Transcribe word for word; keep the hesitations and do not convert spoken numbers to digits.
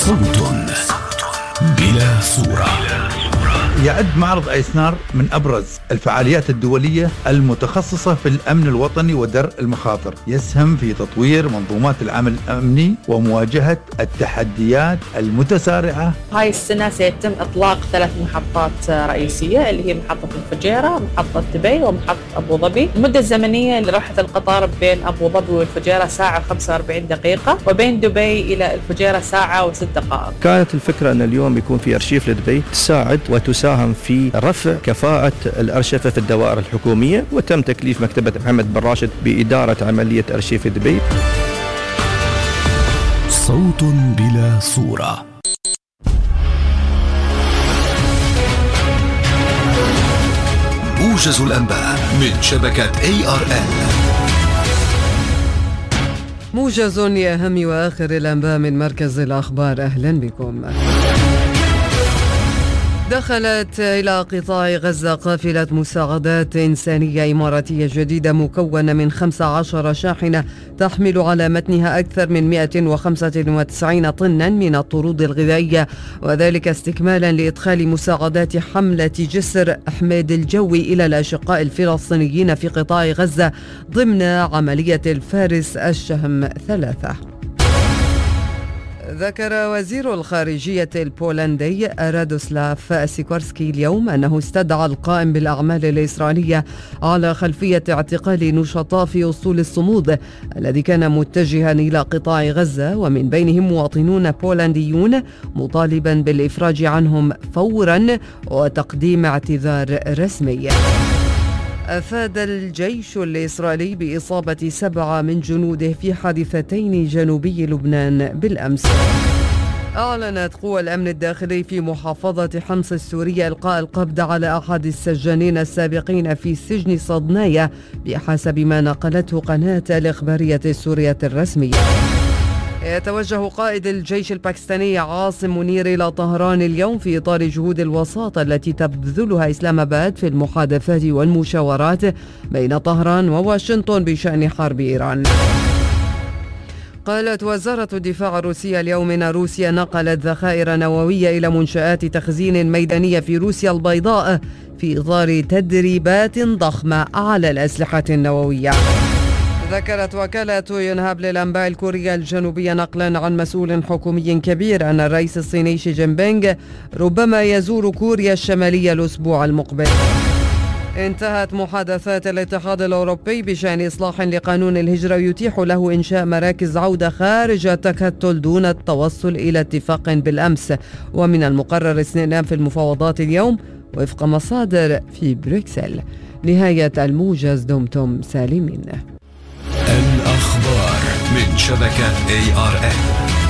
صوت بلا صورة. يعد معرض أيسنار من أبرز الفعاليات الدولية المتخصصة في الأمن الوطني ودرء المخاطر، يسهم في تطوير منظومات العمل الأمني ومواجهة التحديات المتسارعة. هاي السنة سيتم إطلاق ثلاث محطات رئيسية اللي هي محطة الفجيرة، محطة دبي، ومحطة أبو ظبي. المدة الزمنية لراحة القطار بين أبو ظبي والفجيرة ساعة وخمسة وأربعين دقيقة، وبين دبي إلى الفجيرة ساعة وست دقائق. كانت الفكرة أن اليوم يكون في أرشيف لدبي تساعد وتساهم في رفع كفاءة الأرشفة في الدوائر الحكومية، وتم تكليف مكتبة محمد بن راشد بإدارة عملية أرشيف دبي. صوت بلا صورة. موجز الأنباء من شبكة إيه آر إل. موجز لأهم وآخر الأنباء من مركز الأخبار. أهلا بكم. دخلت إلى قطاع غزة قافلة مساعدات إنسانية إماراتية جديدة مكونة من خمس عشرة شاحنة تحمل على متنها أكثر من مئة وخمسة وتسعين طنا من الطرود الغذائية، وذلك استكمالا لإدخال مساعدات حملة جسر حميد الجوي إلى الأشقاء الفلسطينيين في قطاع غزة ضمن عملية الفارس الشهم ثلاثة. ذكر وزير الخارجية البولندي رادوسلاف سيكورسكي اليوم أنه استدعى القائم بالأعمال الإسرائيلية على خلفية اعتقال نشطاء في أسطول الصمود الذي كان متجها إلى قطاع غزة، ومن بينهم مواطنون بولنديون، مطالبا بالإفراج عنهم فورا وتقديم اعتذار رسمي. أفاد الجيش الإسرائيلي بإصابة سبعة من جنوده في حادثتين جنوبي لبنان بالأمس. أعلنت قوى الأمن الداخلي في محافظة حمص السورية إلقاء القبض على أحد السجانين السابقين في سجن صدنايا بحسب ما نقلته قناة الإخبارية السورية الرسمية. يتوجه قائد الجيش الباكستاني عاصم منير إلى طهران اليوم في إطار جهود الوساطة التي تبذلها إسلام آباد في المحادثات والمشاورات بين طهران وواشنطن بشأن حرب إيران. قالت وزارة الدفاع الروسية اليوم إن روسيا نقلت ذخائر نووية إلى منشآت تخزين ميدانية في روسيا البيضاء في إطار تدريبات ضخمة على الأسلحة النووية. ذكرت وكالة يونهاب للأنباء الكورية الجنوبية نقلا عن مسؤول حكومي كبير أن الرئيس الصيني شي جين بينغ ربما يزور كوريا الشمالية الأسبوع المقبل. انتهت محادثات الاتحاد الأوروبي بشأن إصلاح لقانون الهجرة يتيح له إنشاء مراكز عودة خارج التكتل دون التوصل إلى اتفاق بالأمس، ومن المقرر استئناف المفاوضات اليوم وفق مصادر في بروكسل. نهاية الموجز، دمتم سالمين. الأخبار من شبكة إيه آر إل.